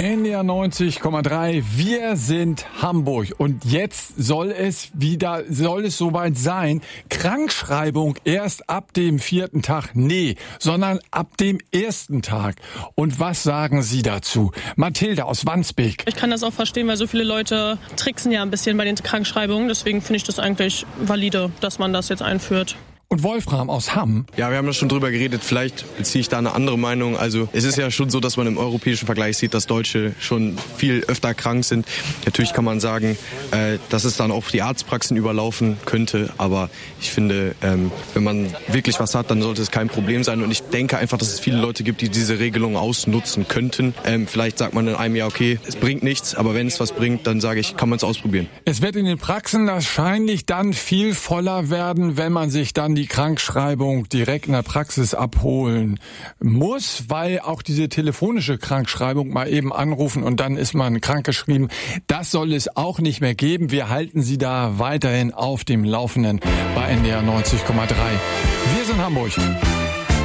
NDR 90,3, wir sind Hamburg und jetzt soll es soweit sein. Krankschreibung erst ab dem 4. Tag, sondern ab dem 1. Tag. Und was sagen Sie dazu? Mathilde aus Wandsbek. Ich kann das auch verstehen, weil so viele Leute tricksen ja ein bisschen bei den Krankschreibungen. Deswegen finde ich das eigentlich valide, dass man das jetzt einführt. Und Wolfram aus Hamm. Ja, wir haben ja schon drüber geredet, vielleicht beziehe ich da eine andere Meinung. Also es ist ja schon so, dass man im europäischen Vergleich sieht, dass Deutsche schon viel öfter krank sind. Natürlich kann man sagen, dass es dann auch die Arztpraxen überlaufen könnte. Aber ich finde, wenn man wirklich was hat, dann sollte es kein Problem sein. Und ich denke einfach, dass es viele Leute gibt, die diese Regelung ausnutzen könnten. Vielleicht sagt man in einem Jahr, okay, es bringt nichts. Aber wenn es was bringt, dann sage ich, kann man es ausprobieren. Es wird in den Praxen wahrscheinlich dann viel voller werden, wenn man sich dann die Krankschreibung direkt in der Praxis abholen muss, weil auch diese telefonische Krankschreibung mal eben anrufen und dann ist man krankgeschrieben. Das soll es auch nicht mehr geben. Wir halten Sie da weiterhin auf dem Laufenden bei NDR 90,3. Wir sind Hamburg.